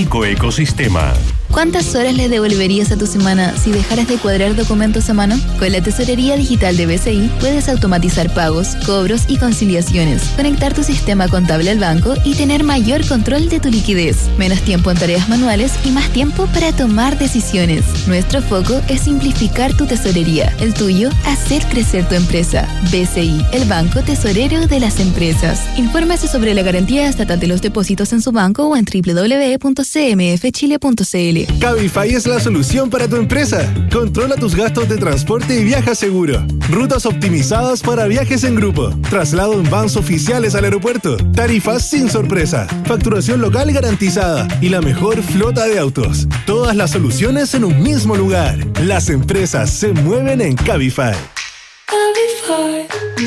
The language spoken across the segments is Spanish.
único ecosistema. ¿Cuántas horas le devolverías a tu semana si dejaras de cuadrar documentos a mano? Con la tesorería digital de BCI puedes automatizar pagos, cobros y conciliaciones, conectar tu sistema contable al banco y tener mayor control de tu liquidez, menos tiempo en tareas manuales y más tiempo para tomar decisiones. Nuestro foco es simplificar tu tesorería, el tuyo, hacer crecer tu empresa. BCI, el banco tesorero de las empresas. Infórmese sobre la garantía estatal de los depósitos en su banco o en www.cmfchile.cl. Cabify es la solución para tu empresa. Controla tus gastos de transporte y viaja seguro. Rutas optimizadas para viajes en grupo. Traslado en vans oficiales al aeropuerto. Tarifas sin sorpresa. Facturación local garantizada. Y la mejor flota de autos. Todas las soluciones en un mismo lugar. Las empresas se mueven en Cabify. Cabify.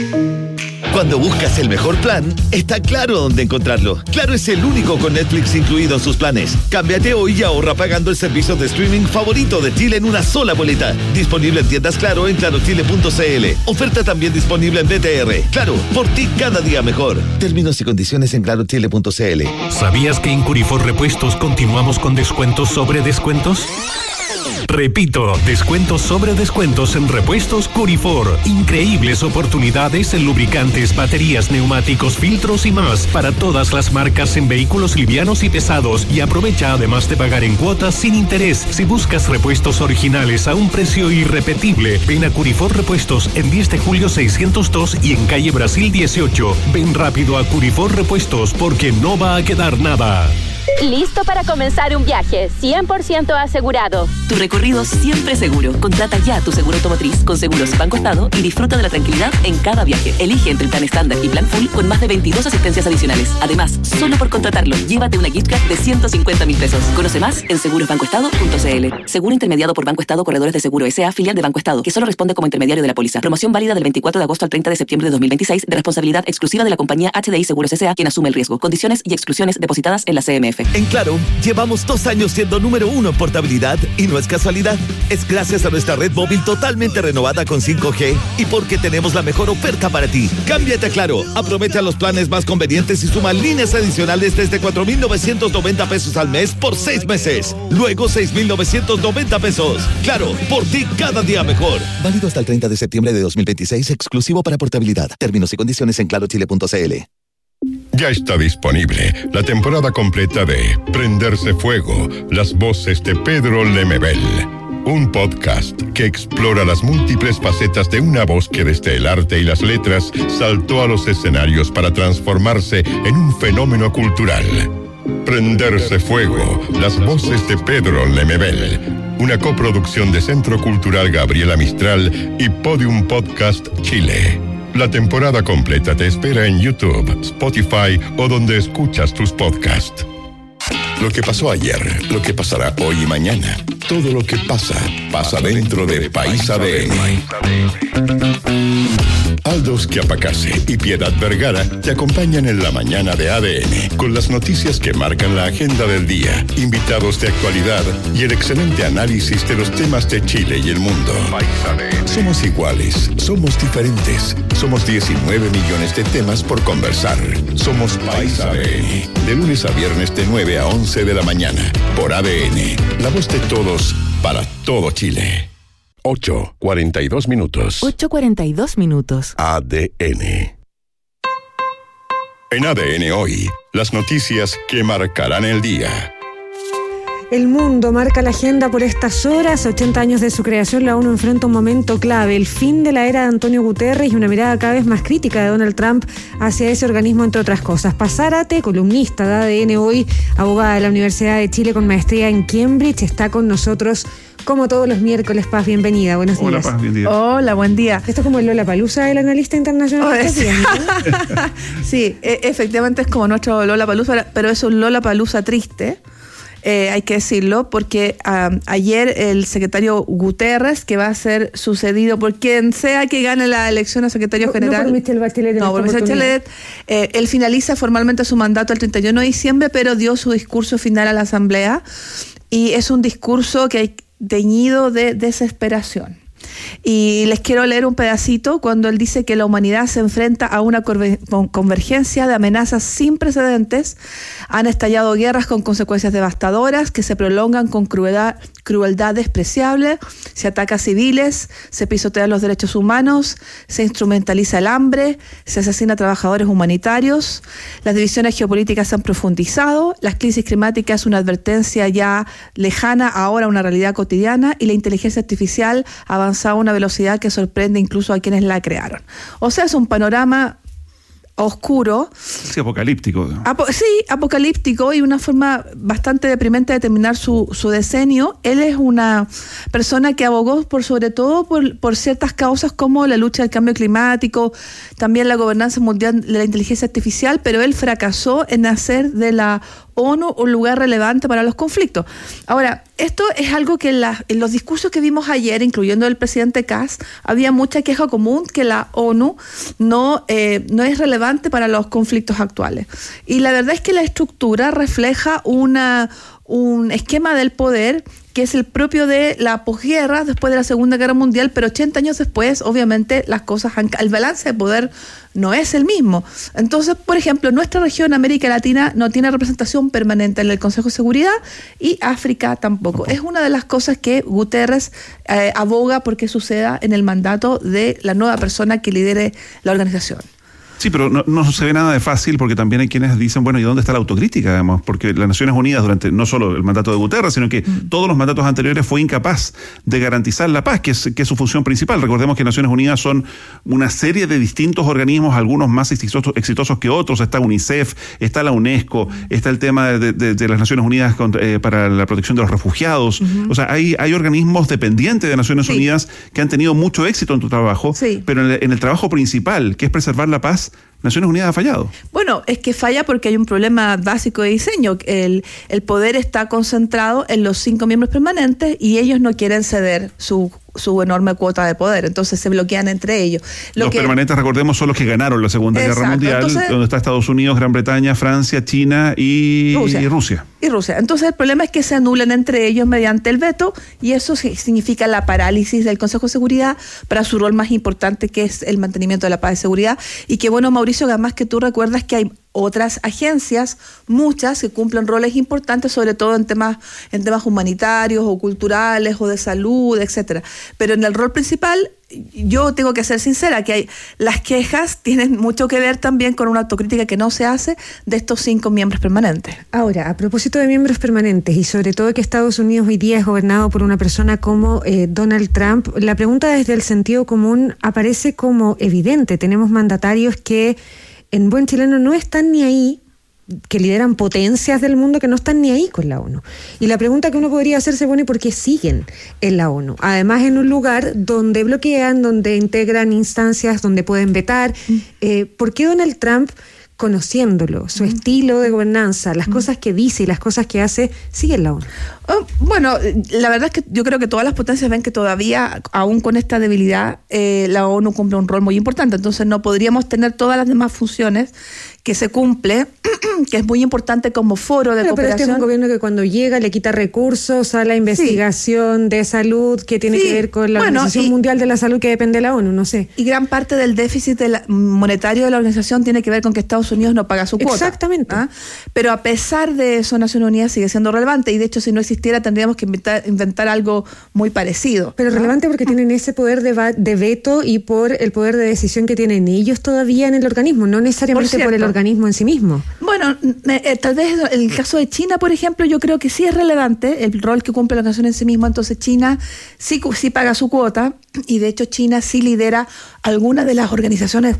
Cuando buscas el mejor plan, está Claro dónde encontrarlo. Claro es el único con Netflix incluido en sus planes. Cámbiate hoy y ahorra pagando el servicio de streaming favorito de Chile en una sola boleta. Disponible en tiendas Claro en clarochile.cl. Oferta también disponible en BTR. Claro, por ti cada día mejor. Términos y condiciones en clarochile.cl. ¿Sabías que en Curifor Repuestos continuamos con descuentos sobre descuentos? Repito, descuentos sobre descuentos en Repuestos Curifor. Increíbles oportunidades en lubricantes, baterías, neumáticos, filtros y más para todas las marcas en vehículos livianos y pesados. Y aprovecha además de pagar en cuotas sin interés. Si buscas repuestos originales a un precio irrepetible, ven a Curifor Repuestos en 10 de julio 602 y en calle Brasil 18. Ven rápido a Curifor Repuestos porque no va a quedar nada. Listo para comenzar un viaje 100% asegurado. Tu recorrido siempre seguro. Contrata ya tu seguro automotriz con Seguros Banco Estado y disfruta de la tranquilidad en cada viaje. Elige entre el plan estándar y plan full con más de 22 asistencias adicionales. Además, solo por contratarlo, llévate una gift card de 150.000 pesos. Conoce más en segurosbancoestado.cl. Seguro intermediado por Banco Estado Corredores de Seguro S.A., filial de Banco Estado, que solo responde como intermediario de la póliza. Promoción válida del 24 de agosto al 30 de septiembre de 2026, de responsabilidad exclusiva de la compañía HDI Seguros S.A., quien asume el riesgo. Condiciones y exclusiones depositadas en la CMF. En Claro, llevamos 2 años siendo número 1 en portabilidad y no es casualidad. Es gracias a nuestra red móvil totalmente renovada con 5G y porque tenemos la mejor oferta para ti. Cámbiate a Claro, aprovecha los planes más convenientes y suma líneas adicionales desde 4,990 pesos al mes por 6 meses. Luego 6,990 pesos. Claro, por ti cada día mejor. Válido hasta el 30 de septiembre de 2026, exclusivo para portabilidad. Términos y condiciones en clarochile.cl. Ya está disponible la temporada completa de Prenderse Fuego, las voces de Pedro Lemebel. Un podcast que explora las múltiples facetas de una voz que desde el arte y las letras saltó a los escenarios para transformarse en un fenómeno cultural. Prenderse Fuego, las voces de Pedro Lemebel. Una coproducción de Centro Cultural Gabriela Mistral y Podium Podcast Chile. La temporada completa te espera en YouTube, Spotify o donde escuchas tus podcasts. Lo que pasó ayer, lo que pasará hoy y mañana. Todo lo que pasa, pasa dentro de País ADN. Aldos Quiapacase y Piedad Vergara te acompañan en la mañana de ADN con las noticias que marcan la agenda del día, invitados de actualidad y el excelente análisis de los temas de Chile y el mundo. Somos iguales, somos diferentes, somos 19 millones de temas por conversar. Somos País ADN, de lunes a viernes de 9 a 11 de la mañana, por ADN, la voz de todos, para todo Chile. 8:42 minutos. 8:42 minutos. ADN. En ADN hoy, las noticias que marcarán el día. El mundo marca la agenda por estas horas. 80 años de su creación, la ONU enfrenta un momento clave, el fin de la era de Antonio Guterres y una mirada cada vez más crítica de Donald Trump hacia ese organismo, entre otras cosas. Paz Zárate, columnista de ADN hoy, abogada de la Universidad de Chile con maestría en Cambridge, está con nosotros como todos los miércoles. Paz, bienvenida, buenos días. Hola, Paz, bienvenida. Hola, buen día. Esto es como el Lollapalooza del analista internacional. Sí, efectivamente es como nuestro Lollapalooza, pero es un Lollapalooza triste. Hay que decirlo, porque ayer el secretario Guterres, que va a ser sucedido por quien sea que gane la elección a secretario general. No por Michelle Bachelet. No, por Michelle Bachelet. Él finaliza formalmente su mandato el 31 de diciembre, pero dio su discurso final a la Asamblea. Y es un discurso que hay teñido de desesperación. Y les quiero leer un pedacito cuando él dice que la humanidad se enfrenta a una convergencia de amenazas sin precedentes. Han estallado guerras con consecuencias devastadoras que se prolongan con crueldad despreciable. Se ataca a civiles, se pisotean los derechos humanos, se instrumentaliza el hambre, se asesina a trabajadores humanitarios. Las divisiones geopolíticas se han profundizado. Las crisis climáticas es una advertencia ya lejana, ahora una realidad cotidiana, y la inteligencia artificial ha avanzado a una velocidad que sorprende incluso a quienes la crearon. O sea, es un panorama oscuro. Sí, apocalíptico. Apocalíptico, y una forma bastante deprimente de terminar su decenio. Él es una persona que abogó sobre todo por ciertas causas como la lucha del cambio climático, también la gobernanza mundial de la inteligencia artificial, pero él fracasó en hacer de la ONU un lugar relevante para los conflictos. Ahora, esto es algo que en los discursos que vimos ayer, incluyendo el presidente Kass, había mucha queja común que la ONU no es relevante para los conflictos actuales. Y la verdad es que la estructura refleja un esquema del poder que es el propio de la posguerra, después de la Segunda Guerra Mundial, pero 80 años después, obviamente, el balance de poder no es el mismo. Entonces, por ejemplo, nuestra región, América Latina, no tiene representación permanente en el Consejo de Seguridad, y África tampoco. Es una de las cosas que Guterres aboga porque suceda en el mandato de la nueva persona que lidere la organización. Sí, pero no se ve nada de fácil, porque también hay quienes dicen, bueno, ¿y dónde está la autocrítica, además? Porque las Naciones Unidas, durante no solo el mandato de Guterres, sino que todos los mandatos anteriores, fue incapaz de garantizar la paz, que es su función principal. Recordemos que Naciones Unidas son una serie de distintos organismos, algunos más exitosos que otros. Está UNICEF, está la UNESCO, está el tema de las Naciones Unidas para la protección de los refugiados. O sea, hay organismos dependientes de Naciones Unidas que han tenido mucho éxito en tu trabajo, pero en el trabajo principal, que es preservar la paz, Naciones Unidas ha fallado. Bueno, es que falla porque hay un problema básico de diseño. El poder está concentrado en los 5 miembros permanentes y ellos no quieren ceder su enorme cuota de poder, entonces se bloquean entre ellos. Los permanentes, recordemos, son los que ganaron la Segunda Guerra Mundial, entonces, donde está Estados Unidos, Gran Bretaña, Francia, China y Rusia. Entonces el problema es que se anulan entre ellos mediante el veto, y eso significa la parálisis del Consejo de Seguridad para su rol más importante, que es el mantenimiento de la paz y seguridad. Y que bueno, Mauricio, además que tú recuerdas que hay otras agencias, muchas, que cumplen roles importantes, sobre todo en temas humanitarios o culturales o de salud, etcétera. Pero en el rol principal, yo tengo que ser sincera, que las quejas tienen mucho que ver también con una autocrítica que no se hace de estos 5 miembros permanentes. Ahora, a propósito de miembros permanentes, y sobre todo que Estados Unidos hoy día es gobernado por una persona como Donald Trump, la pregunta desde el sentido común aparece como evidente. Tenemos mandatarios que en buen chileno no están ni ahí, que lideran potencias del mundo que no están ni ahí con la ONU. Y la pregunta que uno podría hacerse, bueno, ¿y por qué siguen en la ONU? Además, en un lugar donde bloquean, donde integran instancias, donde pueden vetar. ¿Por qué Donald Trump, conociéndolo, su estilo de gobernanza, las cosas que dice y las cosas que hace, sigue en la ONU? Bueno, la verdad es que yo creo que todas las potencias ven que todavía, aún con esta debilidad, la ONU cumple un rol muy importante. Entonces no podríamos tener todas las demás funciones que se cumple, que es muy importante como foro de cooperación. Pero este es un gobierno que cuando llega le quita recursos a la investigación de salud, que tiene que ver con la Organización Mundial de la Salud, que depende de la ONU, no sé. Y gran parte del déficit monetario de la organización tiene que ver con que Estados Unidos no paga su cuota. Exactamente. Pero a pesar de eso, Naciones Unidas sigue siendo relevante, y de hecho si no existiera tendríamos que inventar algo muy parecido. Pero relevante porque tienen ese poder de veto y por el poder de decisión que tienen ellos todavía en el organismo, no necesariamente por el organismo en sí mismo. Bueno, tal vez en el caso de China, por ejemplo, yo creo que sí es relevante el rol que cumple la organización en sí mismo. Entonces China sí paga su cuota, y de hecho China sí lidera algunas de las organizaciones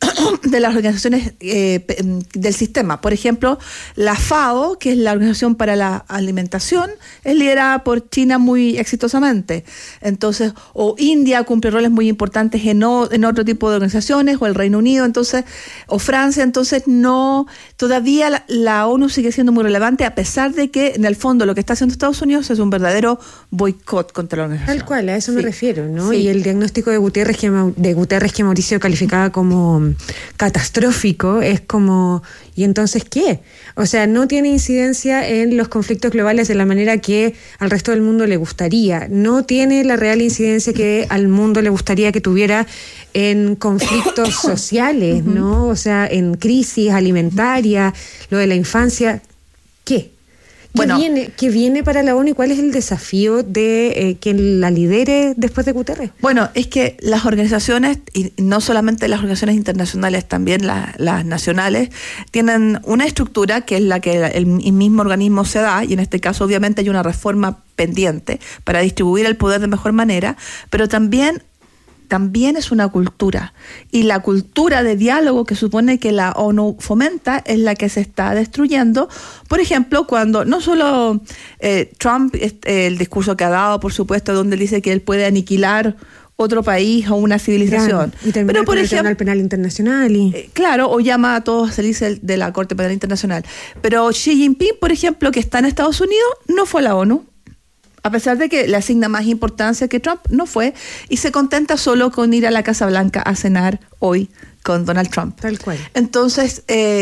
del sistema. Por ejemplo, la FAO, que es la Organización para la Alimentación, es liderada por China muy exitosamente. Entonces, o India cumple roles muy importantes en otro tipo de organizaciones, o el Reino Unido, entonces, o Francia. Entonces, no, todavía todavía la ONU sigue siendo muy relevante, a pesar de que en el fondo lo que está haciendo Estados Unidos es un verdadero boicot contra la organización. Tal cual, a eso me refiero, ¿no? Sí. Y el diagnóstico de Guterres que Mauricio calificaba como catastrófico es como, ¿y entonces qué? O sea, no tiene incidencia en los conflictos globales de la manera que al resto del mundo le gustaría. No tiene la real incidencia que al mundo le gustaría que tuviera en conflictos sociales, ¿no? O sea, en crisis alimentaria, lo de la infancia. ¿Qué? ¿Qué viene para la ONU y cuál es el desafío de quien la lidere después de Guterres? Bueno, es que las organizaciones, y no solamente las organizaciones internacionales, también las nacionales, tienen una estructura que es la que el mismo organismo se da, y en este caso obviamente hay una reforma pendiente para distribuir el poder de mejor manera, pero también es una cultura, y la cultura de diálogo que supone que la ONU fomenta es la que se está destruyendo. Por ejemplo, cuando no solo Trump, el discurso que ha dado, por supuesto, donde él dice que él puede aniquilar otro país o una civilización. Y pero por ejemplo, el Tribunal Penal Internacional. Claro, o llama a todos a salirse de la Corte Penal Internacional. Pero Xi Jinping, por ejemplo, que está en Estados Unidos, no fue a la ONU. A pesar de que le asigna más importancia que Trump, no fue, y se contenta solo con ir a la Casa Blanca a cenar hoy con Donald Trump. Tal cual. Entonces,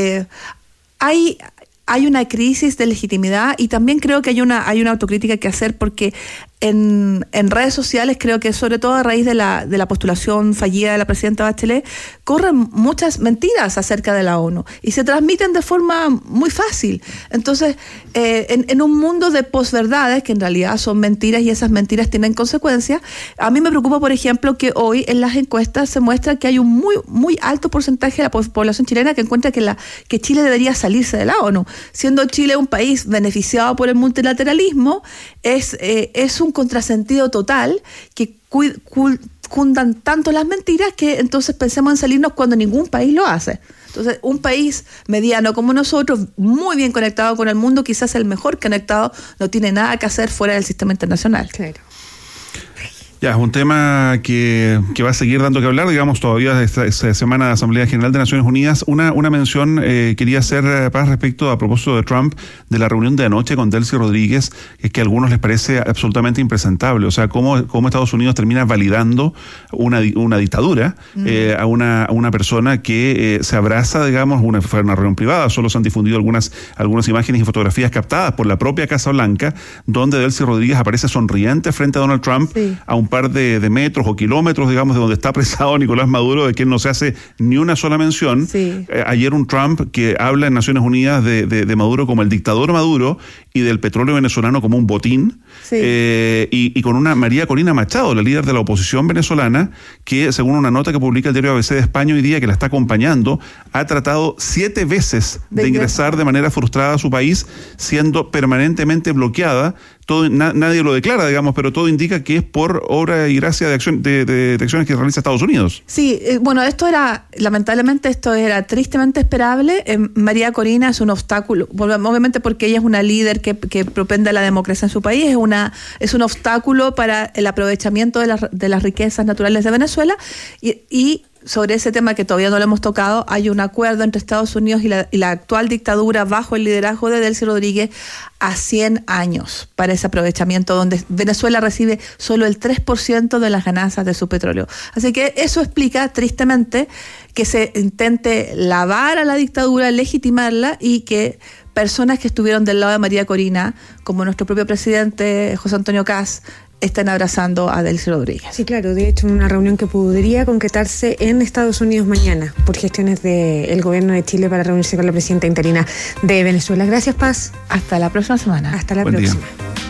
hay una crisis de legitimidad, y también creo que hay una autocrítica que hacer, porque en redes sociales, creo que sobre todo a raíz de la postulación fallida de la presidenta Bachelet, corren muchas mentiras acerca de la ONU y se transmiten de forma muy fácil. Entonces, en un mundo de posverdades, que en realidad son mentiras y esas mentiras tienen consecuencias, a mí me preocupa, por ejemplo, que hoy en las encuestas se muestra que hay un muy, muy alto porcentaje de la población chilena que encuentra que Chile debería salirse de la ONU. Siendo Chile un país beneficiado por el multilateralismo, es un contrasentido total que cundan tanto las mentiras que entonces pensemos en salirnos cuando ningún país lo hace. Entonces, un país mediano como nosotros, muy bien conectado con el mundo, quizás el mejor conectado, no tiene nada que hacer fuera del sistema internacional. Claro. Ya, es un tema que va a seguir dando que hablar, digamos, todavía esta semana de Asamblea General de Naciones Unidas. Una mención quería hacer, Paz, respecto a propósito de Trump, de la reunión de anoche con Delcy Rodríguez, es que a algunos les parece absolutamente impresentable. O sea, cómo Estados Unidos termina validando una dictadura a una persona que se abraza, digamos, fue una reunión privada, solo se han difundido algunas imágenes y fotografías captadas por la propia Casa Blanca, donde Delcy Rodríguez aparece sonriente frente a Donald Trump, sí, a un par de metros o kilómetros, digamos, de donde está apresado Nicolás Maduro, de quien no se hace ni una sola mención. Sí. Ayer un Trump que habla en Naciones Unidas de Maduro como el dictador Maduro y del petróleo venezolano como un botín. Sí. Y con una María Corina Machado, la líder de la oposición venezolana, que según una nota que publica el diario ABC de España hoy día, que la está acompañando, ha tratado 7 veces de ingresar de manera frustrada a su país, siendo permanentemente bloqueada. Nadie lo declara, digamos, pero todo indica que es por obra y gracia de acciones que realiza Estados Unidos. Sí, bueno, lamentablemente esto era tristemente esperable. María Corina es un obstáculo, obviamente porque ella es una líder que propende a la democracia en su país, es un obstáculo para el aprovechamiento de las riquezas naturales de Venezuela, y sobre ese tema que todavía no lo hemos tocado, hay un acuerdo entre Estados Unidos y la actual dictadura bajo el liderazgo de Delcy Rodríguez a 100 años para ese aprovechamiento, donde Venezuela recibe solo el 3% de las ganancias de su petróleo. Así que eso explica tristemente que se intente lavar a la dictadura, legitimarla, y que personas que estuvieron del lado de María Corina, como nuestro propio presidente José Antonio Kast, están abrazando a Delcy Rodríguez. Sí, claro, de hecho una reunión que podría concretarse en Estados Unidos mañana por gestiones del gobierno de Chile para reunirse con la presidenta interina de Venezuela. Gracias, Paz. Hasta la próxima semana. Hasta la Buen próxima.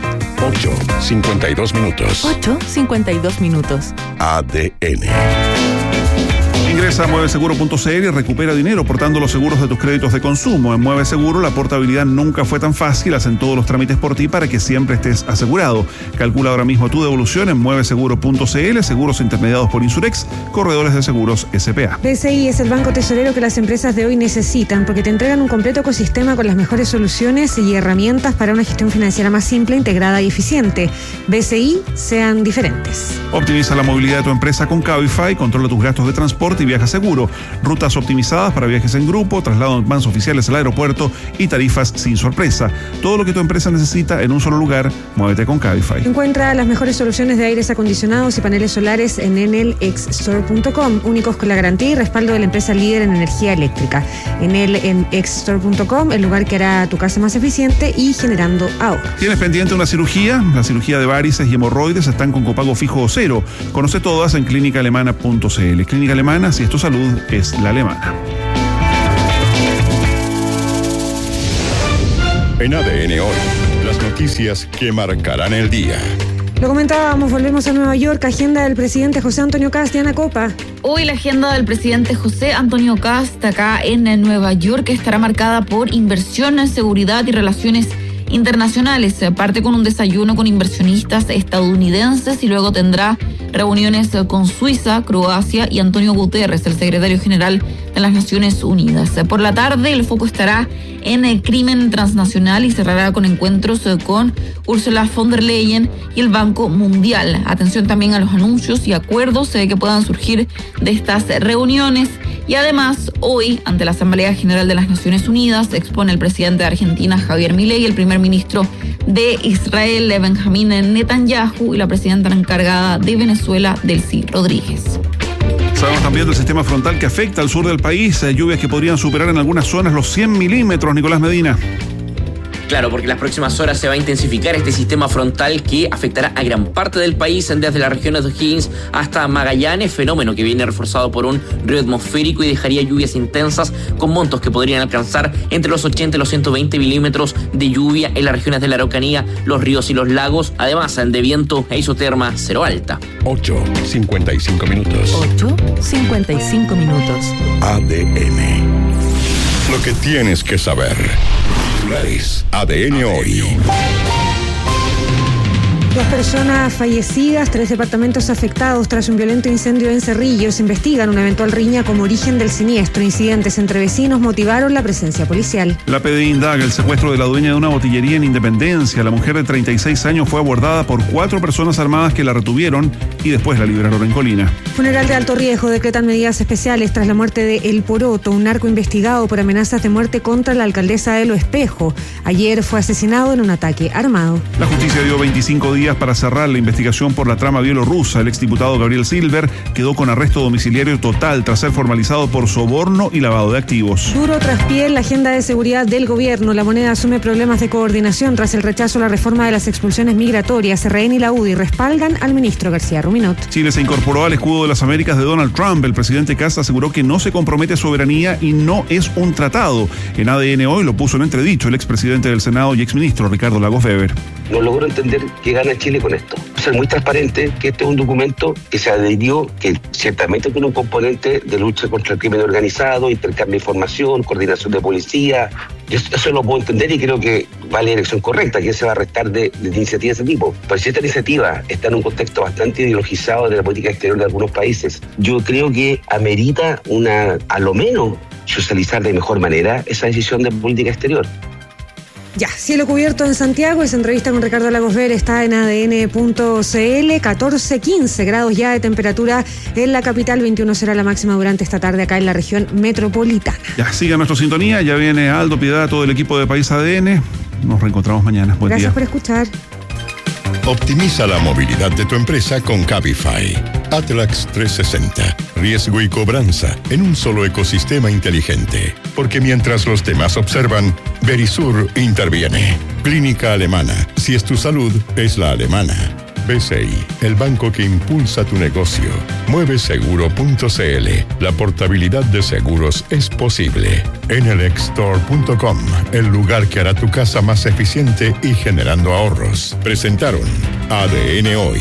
8:52 minutos. 8:52 minutos. ADN. Ingresa a mueveseguro.cl y recupera dinero portando los seguros de tus créditos de consumo. En Mueve Seguro la portabilidad nunca fue tan fácil, hacen todos los trámites por ti para que siempre estés asegurado. Calcula ahora mismo tu devolución en mueveseguro.cl, seguros intermediados por Insurex, corredores de seguros SPA. BCI es el banco tesorero que las empresas de hoy necesitan, porque te entregan un completo ecosistema con las mejores soluciones y herramientas para una gestión financiera más simple, integrada y eficiente. BCI, sean diferentes. Optimiza la movilidad de tu empresa con Cabify, controla tus gastos de transporte y viajes Viaja Seguro, rutas optimizadas para viajes en grupo, traslado en vans oficiales al aeropuerto y tarifas sin sorpresa. Todo lo que tu empresa necesita en un solo lugar. Muévete con Cabify. Encuentra las mejores soluciones de aires acondicionados y paneles solares en enelxstore.com, únicos con la garantía y respaldo de la empresa líder en energía eléctrica. enelxstore.com, el lugar que hará tu casa más eficiente y generando ahorro. ¿Tienes pendiente una cirugía? La cirugía de varices y hemorroides están con copago fijo o cero. Conoce todas en clínicaalemana.cl. Clínica Alemana, si es tu salud, es la alemana. En ADN Hoy, las noticias que marcarán el día. Lo comentábamos, volvemos a Nueva York, agenda del presidente José Antonio Kast, Diana Copa. Hoy la agenda del presidente José Antonio Kast acá en Nueva York estará marcada por inversión, seguridad y relaciones internacionales. Parte con un desayuno con inversionistas estadounidenses y luego tendrá reuniones con Suiza, Croacia y Antonio Guterres, el secretario general de las Naciones Unidas. Por la tarde el foco estará en el crimen transnacional y cerrará con encuentros con Ursula von der Leyen y el Banco Mundial. Atención también a los anuncios y acuerdos que puedan surgir de estas reuniones. Y además, hoy, ante la Asamblea General de las Naciones Unidas, expone el presidente de Argentina, Javier Milei, y el primer ministro de Israel, Benjamín Netanyahu, y la presidenta encargada de Venezuela, Delcy Rodríguez. Sabemos también del sistema frontal que afecta al sur del país, lluvias que podrían superar en algunas zonas los 100 milímetros, Nicolás Medina. Claro, porque en las próximas horas se va a intensificar este sistema frontal que afectará a gran parte del país, desde las regiones de O'Higgins hasta Magallanes, fenómeno que viene reforzado por un río atmosférico y dejaría lluvias intensas con montos que podrían alcanzar entre los 80 y los 120 milímetros de lluvia en las regiones de la Araucanía, los ríos y los lagos, además de viento e isoterma cero alta. 8:55 minutos. 8:55 minutos. ADN. Lo que tienes que saber. ADN Hoy. 2 personas fallecidas, 3 departamentos afectados tras un violento incendio en Cerrillos. Investigan una eventual riña como origen del siniestro. Incidentes entre vecinos motivaron la presencia policial. La PDI indaga el secuestro de la dueña de una botillería en Independencia. La mujer de 36 años fue abordada por 4 personas armadas que la retuvieron y después la liberaron en Colina. Funeral de alto riesgo. Decretan medidas especiales tras la muerte de El Poroto, un narco investigado por amenazas de muerte contra la alcaldesa de Lo Espejo. Ayer fue asesinado en un ataque armado. La justicia dio 25 días para cerrar la investigación por la trama bielorrusa. El exdiputado Gabriel Silver quedó con arresto domiciliario total tras ser formalizado por soborno y lavado de activos. Duro traspié en la agenda de seguridad del gobierno. La moneda asume problemas de coordinación tras el rechazo a la reforma de las expulsiones migratorias. RN y la UDI respaldan al ministro García Ruminot. Chile se incorporó al escudo de las Américas de Donald Trump. El presidente Kast aseguró que no se compromete soberanía y no es un tratado. En ADN Hoy lo puso en entredicho el expresidente del Senado y exministro Ricardo Lagos Weber. No logro entender qué gana Chile con esto. Ser muy transparente que este es un documento que se adhirió, que ciertamente tiene un componente de lucha contra el crimen organizado, intercambio de información, coordinación de policía. Eso lo puedo entender y creo que va a la dirección correcta. ¿Quién se va a restar de iniciativas de ese tipo? Pero si esta iniciativa está en un contexto bastante ideologizado de la política exterior de algunos países, yo creo que amerita a lo menos socializar de mejor manera esa decisión de política exterior. Ya, cielo cubierto en Santiago. Esa entrevista con Ricardo Lagos Weber está en adn.cl. 14-15 grados ya de temperatura en la capital. 21 será la máxima durante esta tarde acá en la región metropolitana. Ya, siga nuestra sintonía. Ya viene Aldo Piedad, todo el equipo de País ADN. Nos reencontramos mañana. Buen Gracias día. por escuchar. Optimiza la movilidad de tu empresa con Cabify. Atlax 360. Riesgo y cobranza en un solo ecosistema inteligente. Porque mientras los demás observan, Verisur interviene. Clínica Alemana. Si es tu salud, es la alemana. BCI, el banco que impulsa tu negocio. Mueveseguro.cl. La portabilidad de seguros es posible. enelxstore.com, el lugar que hará tu casa más eficiente y generando ahorros. Presentaron ADN Hoy.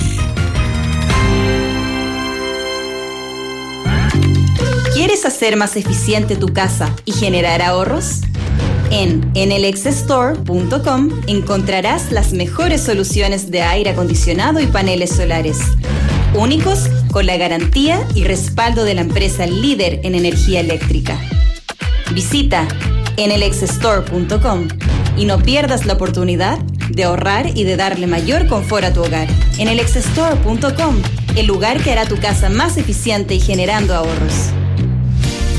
¿Quieres hacer más eficiente tu casa y generar ahorros? En enelxstore.com encontrarás las mejores soluciones de aire acondicionado y paneles solares, únicos con la garantía y respaldo de la empresa líder en energía eléctrica. Visita enelxstore.com y no pierdas la oportunidad de ahorrar y de darle mayor confort a tu hogar. enelxstore.com, el lugar que hará tu casa más eficiente y generando ahorros.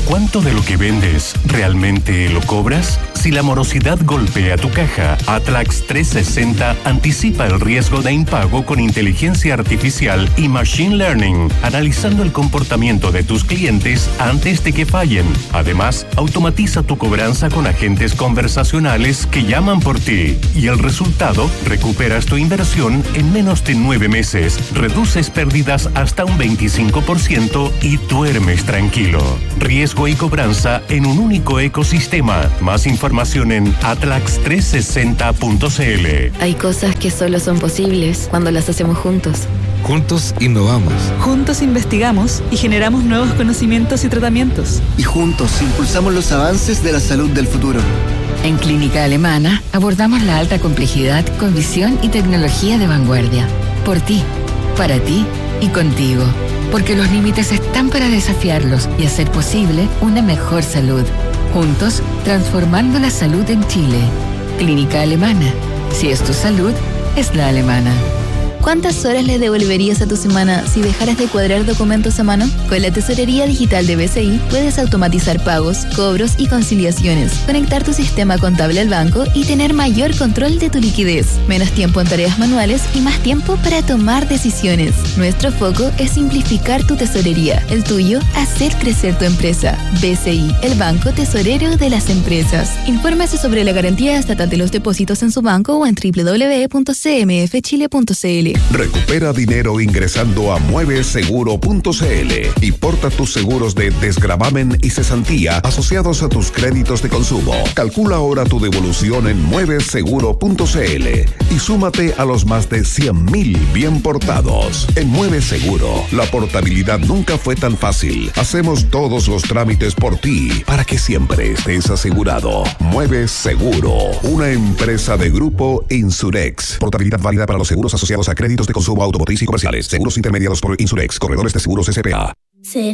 ¿cuánto de lo que vendes realmente lo cobras? Si la morosidad golpea tu caja, Atlax 360 anticipa el riesgo de impago con inteligencia artificial y machine learning, analizando el comportamiento de tus clientes antes de que fallen. Además, automatiza tu cobranza con agentes conversacionales que llaman por ti. Y el resultado, recuperas tu inversión en menos de 9 meses, reduces pérdidas hasta un 25% y duermes tranquilo. Riesgo y cobranza en un único ecosistema. Más información en atlax360.cl. Hay cosas que solo son posibles cuando las hacemos juntos. Juntos innovamos. Juntos investigamos y generamos nuevos conocimientos y tratamientos. Y juntos impulsamos los avances de la salud del futuro. En Clínica Alemana abordamos la alta complejidad con visión y tecnología de vanguardia. Por ti, para ti y contigo. Porque los límites están para desafiarlos y hacer posible una mejor salud. Juntos, transformando la salud en Chile. Clínica Alemana. Si es tu salud, es la alemana. ¿Cuántas horas le devolverías a tu semana si dejaras de cuadrar documentos a mano? Con la Tesorería Digital de BCI puedes automatizar pagos, cobros y conciliaciones, conectar tu sistema contable al banco y tener mayor control de tu liquidez, menos tiempo en tareas manuales y más tiempo para tomar decisiones. Nuestro foco es simplificar tu tesorería, el tuyo, hacer crecer tu empresa. BCI, el banco tesorero de las empresas. Infórmese sobre la garantía estatal de los depósitos en su banco o en www.cmfchile.cl. Recupera dinero ingresando a mueveseguro.cl y porta tus seguros de desgravamen y cesantía asociados a tus créditos de consumo. Calcula ahora tu devolución en mueveseguro.cl y súmate a los más de 100,000 bien portados. En Mueve Seguro, la portabilidad nunca fue tan fácil. Hacemos todos los trámites por ti para que siempre estés asegurado. Mueve Seguro, una empresa de Grupo Insurex. Portabilidad válida para los seguros asociados a créditos de consumo automotriz y comerciales. Seguros intermediados por Insurex. Corredores de seguros S.p.A.